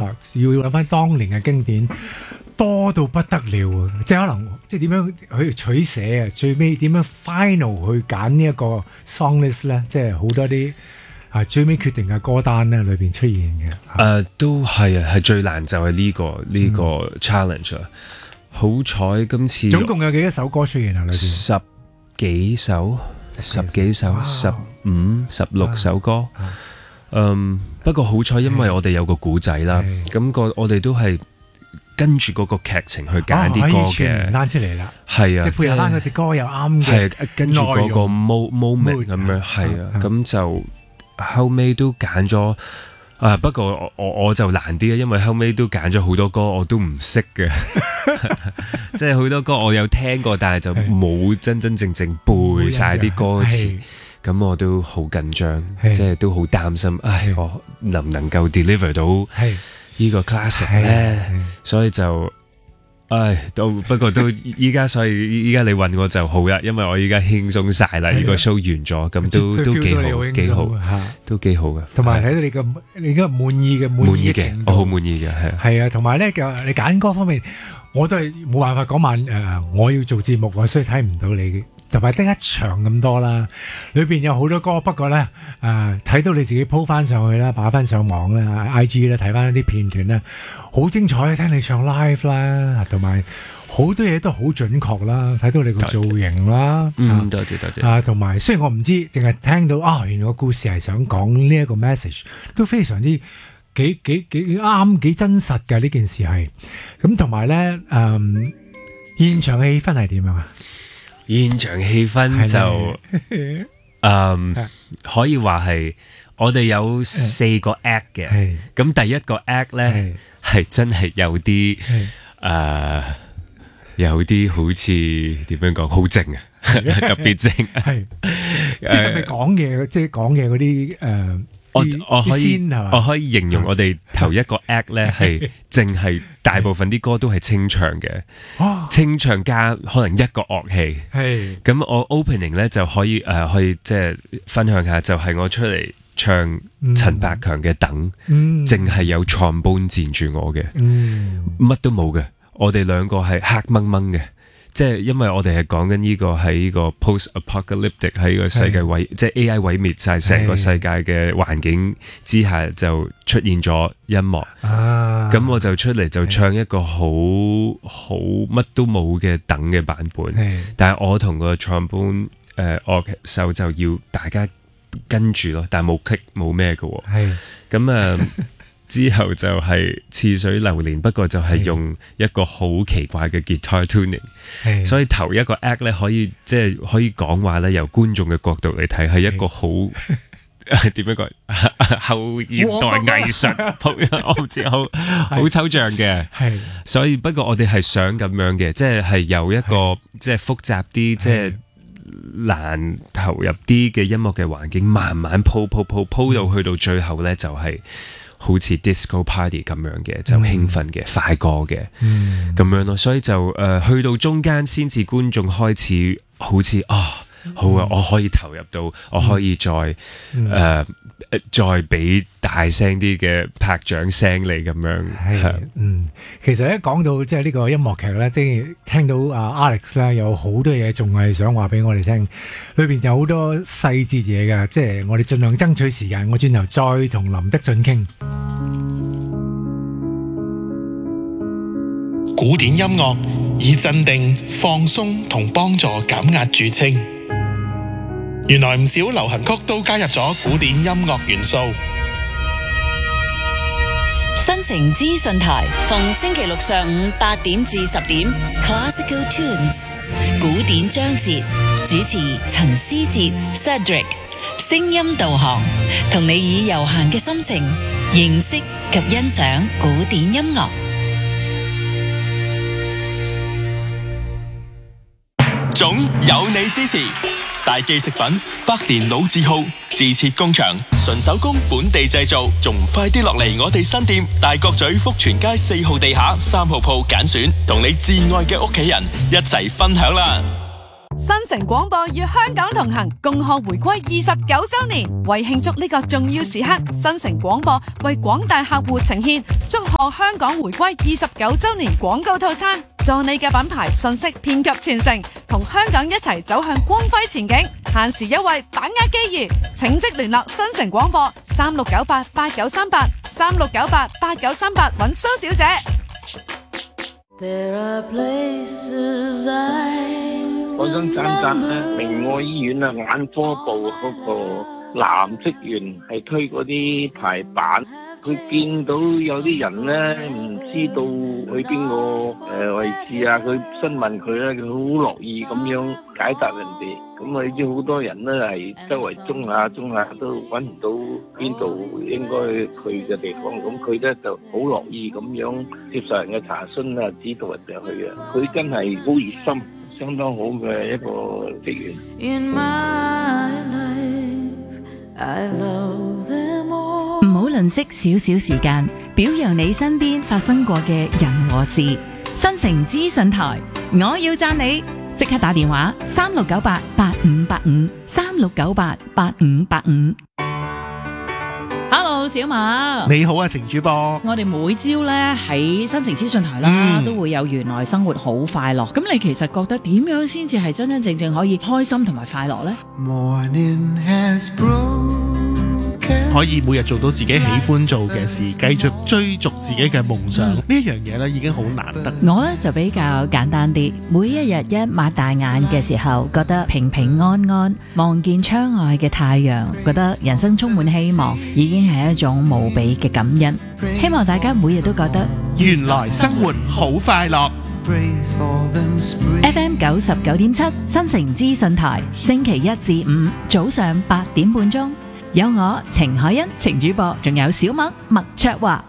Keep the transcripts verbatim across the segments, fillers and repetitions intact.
啊，要諗翻當年嘅經典，多到不得了啊！即係可能即係點樣去取捨啊？最尾點樣 final 去揀呢一個 song list 咧？即係好多啲啊最尾決定嘅歌單咧裏邊出現嘅。誒、 呃，都係啊，係最難就係呢、這個呢、這個 challenge 啊！好彩今次總共有幾多首歌出現啊？裏邊十幾首，十幾首，十五、十六首歌。嗯，不過好彩，因為我哋有個古仔啦，咁個我哋都係跟住嗰個劇情去揀啲歌嘅， 單出嚟啦， 係啊， 即係配合翻嗰隻歌又啱嘅， 係跟住嗰個 moment 咁樣，係啊，咁就後尾都揀咗啊。不過我我我就難啲啊，因為後尾都揀咗好多歌，我都唔識嘅，即係好多歌我有聽過，但係就冇真真正正背晒啲歌詞。咁我都好緊張，即係都好擔心，唉，我能唔能夠 deliver 到呢個 classic 咧？所以就，唉，都不過都依家，所以依家你問我就好啦，因為我依家輕鬆晒啦，呢個 show 完咗，咁都都幾好，幾好，都幾好嘅。 同埋睇到你個你個滿意嘅滿意嘅， 我好滿意嘅，係係啊，同埋咧，你揀歌方面，我都係冇辦法講晚誒，我要做節目啊，所以睇唔到你嘅。同埋得一場咁多啦，裏邊有好多歌，不過咧誒睇到你自己 po 翻上去啦，擺翻上網啦 ，I G 咧睇翻一啲片段咧，好精彩，聽你唱 live 啦，同埋好多嘢都好準確啦，睇到你個造型啦， 嗯，多謝多謝啊，同埋雖然我唔知，淨係聽到啊，原來個故事係想講呢一個 message， 都非常之幾幾幾啱，幾真實嘅呢件事係，咁同埋咧誒現場氣氛係點樣啊？ 現場氣氛就，嗯，可以話係我哋有四個 act 嘅，咁第一個 act 咧係真係有啲，誒，有啲好似點樣講，好靜啊，特別靜，係，即係咪講嘢，即係講嘢嗰啲誒。我我可以我可以形容我哋頭一個 act 咧係淨係大部分啲歌都係清唱嘅，清唱加可能一個樂器。係咁我 opening 咧就可以誒、呃、可以即係分享下，就係我出嚟唱陳百強嘅等，淨係、嗯、有 trombone 佔住我嘅，乜、嗯、都冇嘅。我哋兩個係黑掹掹嘅。即係因為我哋係講緊呢個喺呢個 post-apocalyptic 喺個世界毀，即係 A I 毀滅晒成個世界嘅環境之下，就出現咗音樂。咁、啊、我就出嚟就唱一個好好乜都冇嘅等嘅版本。但係我同個 trombone 誒樂手就要大家跟住咯，但係冇 click 冇咩嘅。咁啊。之後就係似水流年，不過就係用一個好奇怪嘅 guitar tuning，所以頭一個 act 咧可以即係、就是、可以講話咧，由觀眾嘅角度嚟睇係一個好點樣講後現代藝術，我唔知好好抽象嘅，所以不過我哋係想咁樣嘅，即係係由一個即係複雜啲，即係難投入啲嘅音樂嘅環境，慢慢鋪鋪鋪鋪到去到最後咧就係、是。好似 disco party 咁樣嘅，就興奮嘅、嗯、快歌嘅，咁、嗯、樣咯，所以就誒、呃、去到中間先至觀眾開始好似啊，好啊，我可以投入到，我可以再誒、嗯呃、再俾大聲啲嘅拍掌聲你咁樣。係， 嗯，其實一講到即係呢個音樂劇咧，即係聽到阿 Alex 咧有好多嘢仲係想話俾我哋聽，裏邊有好多細節嘢㗎，即係我哋盡量爭取時間，我轉頭再同林德進傾。 古典音樂以鎮定、放鬆同幫助減壓著稱。原來唔少流行曲都加入咗古典音樂元素。 新城資訊台逢星期六上午八點至十點 Classical Tunes 古典章節，主持陳思哲 Cedric， 聲音導航，同你以悠閒嘅心情認識及欣賞古典音樂。 總有你支持，大記食品百年老字號，自設工場，純手工本地製造，仲唔快啲落嚟我哋新店大角咀福全街四號地下三號鋪揀選，同你至愛嘅屋企人一齊分享啦！ 新城廣播與香港同行，共賀回歸二十九周年。為慶祝呢個重要時刻，新城廣播為廣大客戶呈現祝賀香港回歸二十九周年廣告套餐，助你嘅品牌信息遍及全城，同香港一齊走向光輝前景。限時優惠，把握機遇，請即聯絡新城廣播三六九八八九三八三六九八八九三八揾蘇小姐。 我想讚讚咧，明愛醫院啊眼科部嗰個男職員係推嗰啲排版，佢見到有啲人咧唔知道去邊個誒位置啊，佢詢問佢咧，佢好樂意咁樣解答人哋。咁啊，呢啲好多人咧係周圍中下中下都揾唔到邊度應該去嘅地方，咁佢咧就好樂意咁樣接受人嘅查詢啊，指導人哋去啊。佢真係好熱心。相當好嘅一個職員。 唔好吝嗇少少時間，表揚你身邊發生過嘅人和事。新城資訊台，我要讚你，即刻打電話三六九八八五八五三六九八八五八五。Hello， 小馬， 你好啊，程主播。 我哋每朝咧喺新城資訊台啦，嗯、都會有原來生活好快樂。咁你其實覺得點樣先至係真真正正可以開心同埋快樂呢？ 可以每日做到自己喜歡做嘅事，繼續追逐自己嘅夢想，呢一樣嘢咧已經好難得。 我咧就比較簡單啲，每一日一擘大眼嘅時候，覺得平平安安，望見窗外嘅太陽，覺得人生充滿希望，已經係一種無比嘅感恩。希望大家每日都覺得原來生活好快樂。 F M 九十九點七新城資訊台，星期一至五早上八點半鐘。有我程海欣程主播，仲有小麥麥卓華。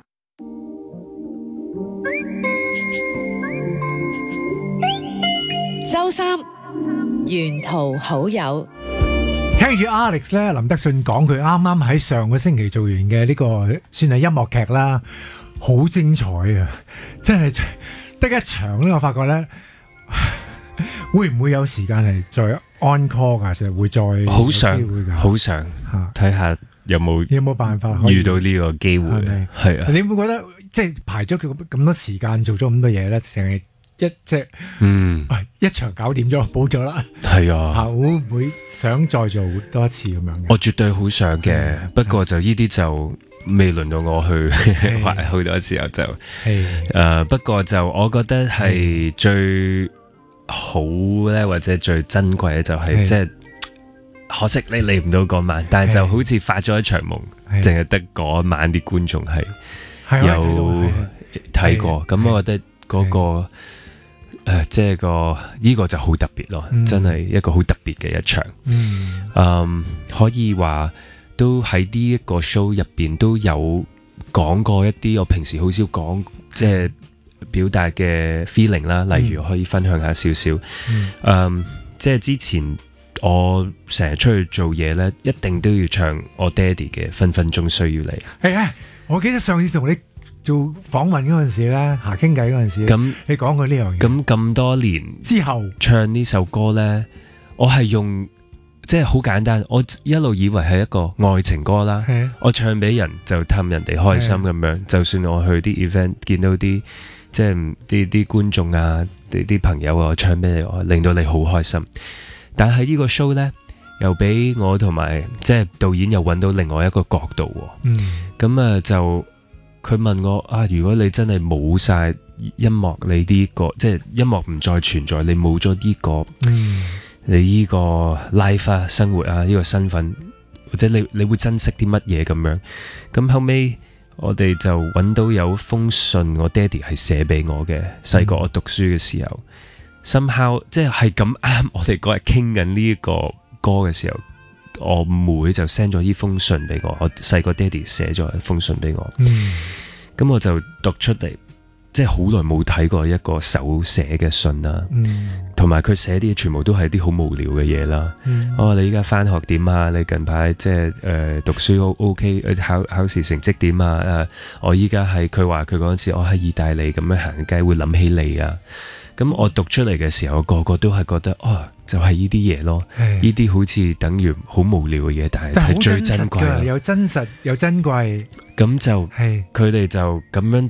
周三沿途好友， 聽住 Alex 咧，林德信講佢啱啱喺上個星期做完嘅呢個算係音樂劇啦，好精彩啊！真係得一場咧，我發覺咧。會唔會有時間係再 on call 噶？就會再好想好想睇下有冇有冇辦法遇到呢個機會？係啊， 你會覺得即係排咗佢咁多時間做咗咁多嘢咧，成日一即係嗯一場搞掂咗，補咗啦。係啊，會唔會想再做多一次咁樣嘅？ 我絕對好想嘅，不過就呢啲就未輪到我去畫好多時候就誒，不過就我覺得係最好咧，或者最珍貴嘅就係即係可惜你嚟唔到嗰晚，但係就好似發咗一場夢，淨係得嗰晚啲觀眾係有睇過，咁我覺得嗰個誒即係個呢個就好特別咯，真係一個好特別嘅一場。嗯，可以話都喺呢一個 show 入邊都有講過一啲我平時好少講，即係表達嘅 feeling 啦，例如可以分享下少少。嗯，嗯，即係之前我成日出去做嘢咧，一定都要唱我爹哋嘅分分鐘需要你。 係啊，我記得上次同你做訪問嗰陣時咧，下傾偈嗰陣時，咁你講過呢樣嘢。 咁咁多年之後唱呢首歌咧，我係用即係好簡單，我一路以為係一個愛情歌啦。我唱俾人就氹人哋開心咁樣，就算我去啲 event 見到啲即係啲啲觀眾啊，啲啲朋友啊，我唱俾你，我令到你好開心。但係呢個 show 呢，又俾我同埋即係導演又揾到另外一個角度。嗯，咁啊就佢問我啊，如果你真係冇晒音樂，你呢個即係音樂唔再存在，你冇咗呢個，嗯，你呢個 life 啊，生活啊，呢個身份，或者你你會珍惜啲乜嘢咁樣？咁後尾我哋就揾到有封信，我爹哋係寫俾我嘅。細個我讀書嘅時候，嗯，somehow 即係咁啱，我哋嗰日傾緊呢一個歌嘅時候，我妹就 send 咗呢封信俾我。我細個爹哋寫咗一封信俾我，嗯，咁我就讀出嚟，即係好耐冇睇過一個手寫嘅信啦，同埋佢寫啲嘢全部都係啲好無聊嘅嘢啦。嗯，哦，你依家翻學點啊？你近排即係誒讀書 O OK？考考試成績點啊？誒，我依家係佢話佢嗰陣時我喺意大利咁樣行街會諗起你啊。 咁我讀出嚟嘅時候，個個都係覺得哦，就係呢啲嘢咯，呢啲好似等於好無聊嘅嘢，但係係最珍貴， 有真實有珍貴。 咁就佢哋就咁樣